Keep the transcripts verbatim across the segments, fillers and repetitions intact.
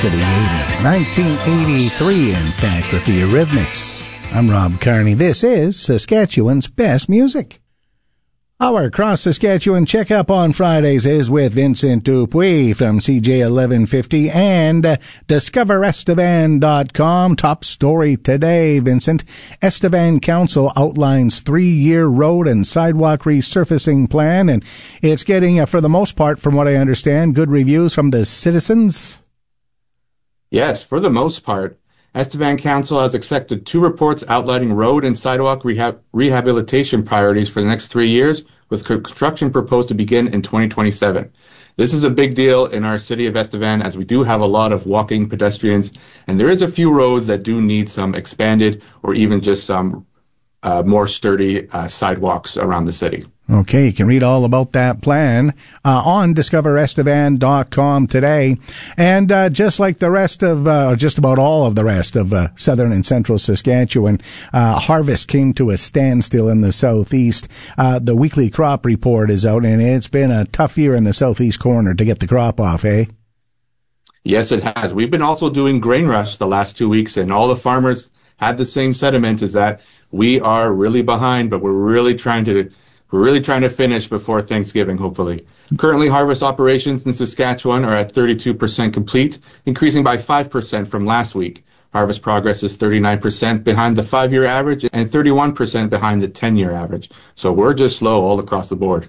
to the eighties. nineteen eighty-three, in fact, with the Eurythmics. I'm Rob Carney. This is Saskatchewan's Best Music. Our Across Saskatchewan checkup on Fridays is with Vincent Dupuis from C J eleven fifty and discover estevan dot com. Top story today, Vincent. Estevan Council outlines three-year road and sidewalk resurfacing plan, and it's getting, uh, for the most part, from what I understand, good reviews from the citizens. Yes, for the most part. Estevan Council has accepted two reports outlining road and sidewalk rehab- rehabilitation priorities for the next three years, with construction proposed to begin in twenty twenty-seven. This is a big deal in our city of Estevan, as we do have a lot of walking pedestrians, and there is a few roads that do need some expanded or even just some uh, more sturdy uh, sidewalks around the city. Okay, you can read all about that plan uh, on discover estevan dot com today. And uh, just like the rest of, uh, or just about all of the rest of uh, southern and central Saskatchewan, uh, harvest came to a standstill in the southeast. Uh, the weekly crop report is out, and it's been a tough year in the southeast corner to get the crop off, eh? Yes, it has. We've been also doing grain rush the last two weeks, and all the farmers had the same sentiment, is that we are really behind, but we're really trying to We're really trying to finish before Thanksgiving, hopefully. Currently, harvest operations in Saskatchewan are at thirty-two percent complete, increasing by five percent from last week. Harvest progress is thirty-nine percent behind the five-year average and thirty-one percent behind the ten-year average. So we're just slow all across the board.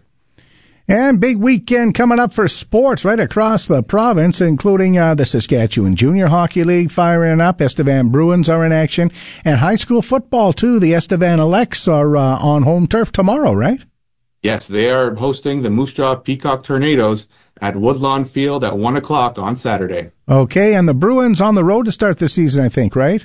And big weekend coming up for sports right across the province, including uh, the Saskatchewan Junior Hockey League firing up. Estevan Bruins are in action. And high school football, too. The Estevan Elects are uh, on home turf tomorrow, right? Yes, they are hosting the Moose Jaw Peacock Tornadoes at Woodlawn Field at one o'clock on Saturday. Okay, and the Bruins on the road to start the season, I think, right?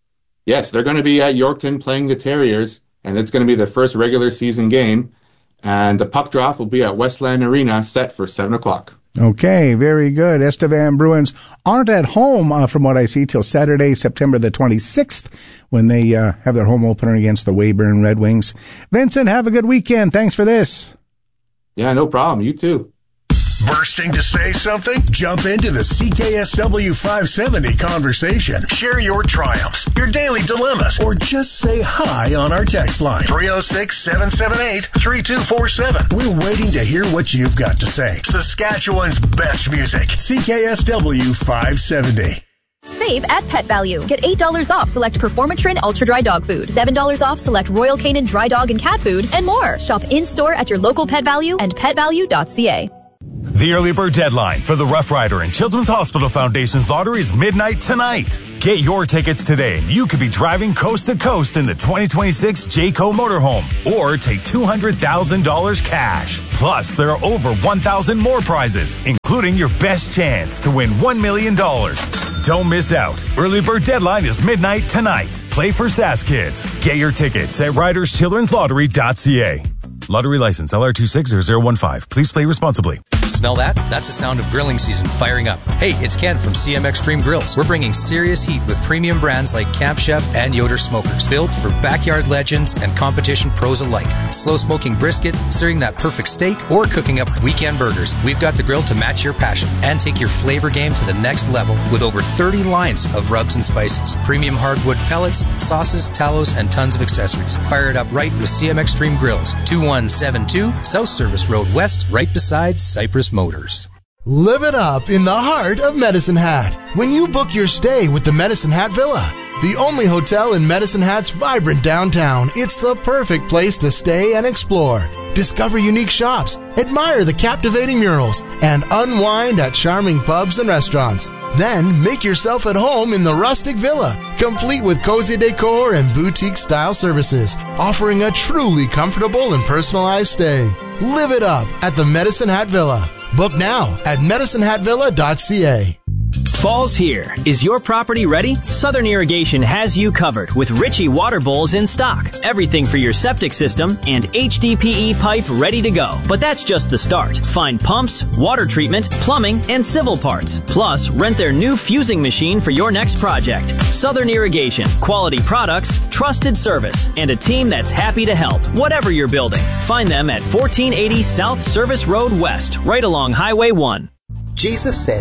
Yes, they're going to be at Yorkton playing the Terriers, and it's going to be their first regular season game. And the puck drop will be at Westland Arena, set for seven o'clock. Okay, very good. Estevan Bruins aren't at home, uh, from what I see, till Saturday, September the twenty-sixth, when they uh, have their home opener against the Weyburn Red Wings. Vincent, have a good weekend. Thanks for this. Yeah, no problem. You too. Bursting to say something? Jump into the C K S W five seventy conversation. Share your triumphs, your daily dilemmas, or just say hi on our text line. three oh six, seven seven eight, three two four seven. We're waiting to hear what you've got to say. Saskatchewan's best music. C K S W five seventy. Save at Pet Value. Get eight dollars off select Performatrin Ultra Dry Dog Food, seven dollars off select Royal Canin Dry Dog and Cat Food, and more. Shop in-store at your local Pet Value and pet value dot c a. The early bird deadline for the Rough Rider and Children's Hospital Foundation's lottery is midnight tonight. Get your tickets today and you could be driving coast to coast in the twenty twenty-six Jayco motorhome, or take two hundred thousand dollars cash. Plus, there are over one thousand more prizes, including your best chance to win one million dollars. Don't miss out. Early bird deadline is midnight tonight. Play for Sask Kids. Get your tickets at riders children's lottery dot c a. Lottery license L R two six zero zero one five. Please play responsibly. Smell that? That's the sound of grilling season firing up. Hey, it's Ken from C M Extreme Grills. We're bringing serious heat with premium brands like Camp Chef and Yoder Smokers, built for backyard legends and competition pros alike. Slow smoking brisket, searing that perfect steak, or cooking up weekend burgers. We've got the grill to match your passion and take your flavor game to the next level with over thirty lines of rubs and spices, premium hardwood pellets, sauces, tallows, and tons of accessories. Fire it up right with C M Extreme Grills. two one seven two South Service Road West, right beside Cypress Motors. Live it up in the heart of Medicine Hat when you book your stay with the Medicine Hat Villa. The only hotel in Medicine Hat's vibrant downtown, it's the perfect place to stay and explore. Discover unique shops, admire the captivating murals, and unwind at charming pubs and restaurants. Then make yourself at home in the rustic villa, complete with cozy decor and boutique-style services, offering a truly comfortable and personalized stay. Live it up at the Medicine Hat Villa. Book now at medicine hat villa dot c a. Fall's here. Is your property ready? Southern Irrigation has you covered with Ritchie water bowls in stock. Everything for your septic system and H D P E pipe ready to go. But that's just the start. Find pumps, water treatment, plumbing, and civil parts. Plus, rent their new fusing machine for your next project. Southern Irrigation. Quality products, trusted service, and a team that's happy to help. Whatever you're building. Find them at fourteen eighty South Service Road West, right along Highway one. Jesus said,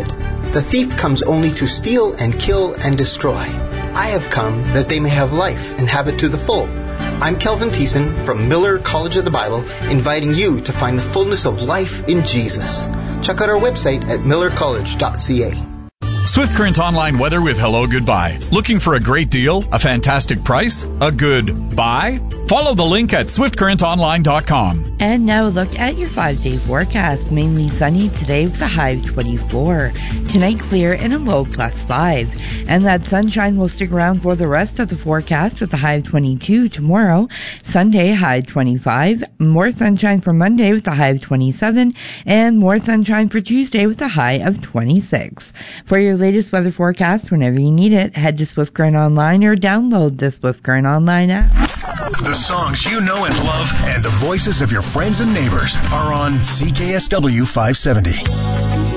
The thief comes only to steal and kill and destroy. I have come that they may have life and have it to the full. I'm Kelvin Thiessen from Miller College of the Bible, inviting you to find the fullness of life in Jesus. Check out our website at miller college dot c a. Swift Current Online weather with Hello Goodbye. Looking for a great deal? A fantastic price? A good buy? Follow the link at swift current online dot com. And now look at your five-day forecast. Mainly sunny today with a high of twenty-four. Tonight clear and a low plus five. And that sunshine will stick around for the rest of the forecast with a high of twenty-two tomorrow. Sunday, high twenty-five. More sunshine for Monday with a high of twenty-seven. And more sunshine for Tuesday with a high of twenty-six. For your latest weather forecast, whenever you need it, head to Swift Current Online or download the Swift Current Online app. The songs you know and love and the voices of your friends and neighbors are on C K S W five seventy.